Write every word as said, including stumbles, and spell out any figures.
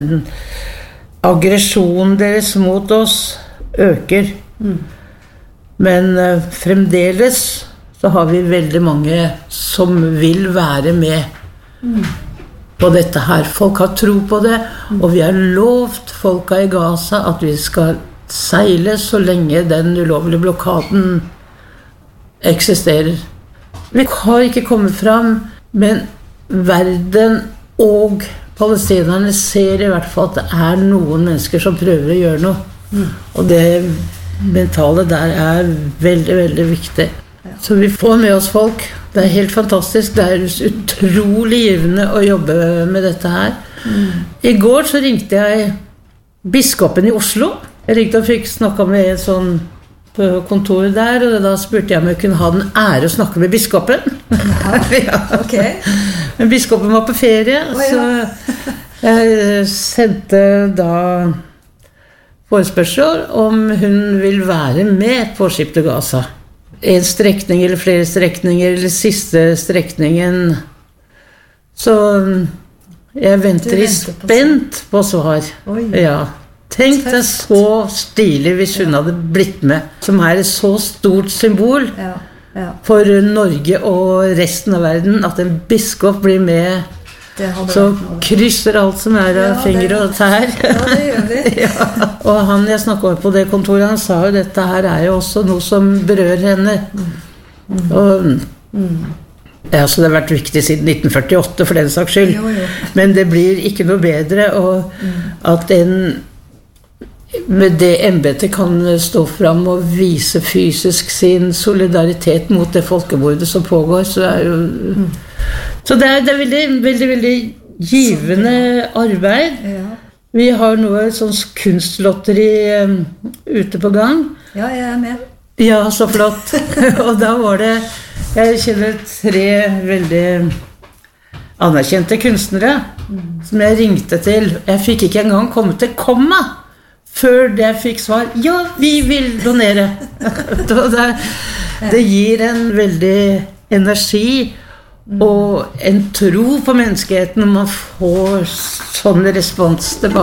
Aggresjonen deres mot oss øker. Mm. Men uh, fremdeles så har vi veldig mange som vil være med mm. på dette her. Folk har tro på det, mm. og vi har lovt folka i Gaza at vi skal seile så lenge den ulovlige blokaden eksisterer. Vi har ikke kommet fram, men verden og palestinerne ser i hvert fall at det er noen mennesker som prøver å gjøre noe. Mm. Og det mentale der er veldig, veldig viktig. Ja. Så vi får med oss folk. Det er helt fantastisk. Det er utrolig givende å jobbe med dette her. Mm. I går så ringte jeg biskopen i Oslo. Jeg ringte og fikk snakket med en sånn på kontoret der, og da spurte jeg om jeg kunne ha den ære å snakke med biskopen. Ja, ok. Men biskopen var på ferie, oh, ja. Så jeg sendte da forespørsel om hun vil være med på Skip til Gaza. En strekning eller flere strekninger, eller siste strekningen. Så jeg venter i spent på svar. Oi. Ja. Tenk deg så stilig hvis hun hadde blitt med, som er et så stort symbol ja, ja. For Norge og resten av verden, at en biskop blir med, så krysser alt som er av ja, fingre og tær. Ja, det gjør vi. Ja. Og han jeg snakket med på det kontoret, han sa jo dette her er jo også noe som berører henne. Mm. Mm. Og, mm. Ja, så det har vært viktig siden nitten førtiåtte for den saks skyld. Jo, jo. Men det blir ikke noe bedre, og mm. at en med det embetet kan stå fram og vise fysisk sin solidaritet mot det folkemordet som pågår, så er jo mm. så det er, det er veldig, veldig, veldig givende arbeid. Ja. Vi har noe sånn kunstlotteri um, ute på gang. Ja, jeg er med. Ja, så flott. Og da var det, jeg kjenner tre veldig anerkjente kunstnere mm. som jeg ringte til. Jeg fikk ikke engang komme til komma før det fikk svar, ja, vi vil donere. det, det gir en veldig energi og en tro på menneskeheten når man får sånne respons tilbake.